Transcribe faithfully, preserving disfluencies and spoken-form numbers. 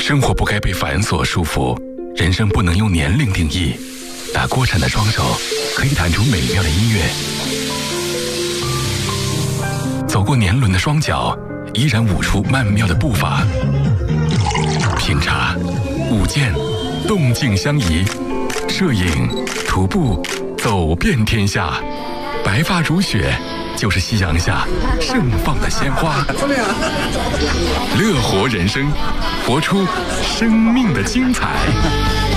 生活不该被繁琐束缚，人生不能用年龄定义。打锅铲的双手可以弹出美妙的音乐，走过年轮的双脚依然舞出曼妙的步伐。品茶、舞剑，动静相宜；摄影、徒步，走遍天下。白发如雪，就是夕阳下盛放的鲜花。乐活人生，活出生命的精彩。